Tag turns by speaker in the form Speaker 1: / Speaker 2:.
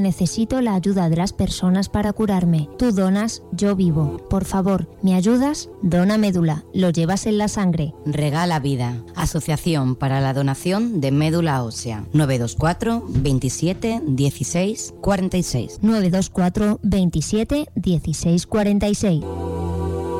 Speaker 1: necesito la ayuda de las personas para curarme. Tú donas, yo vivo. Por favor, ¿me ayudas? Dona médula, lo llevas en la sangre.
Speaker 2: Regala vida. Asociación para la donación de médula ósea. 924 27 16 46.
Speaker 1: 924 27 16 46.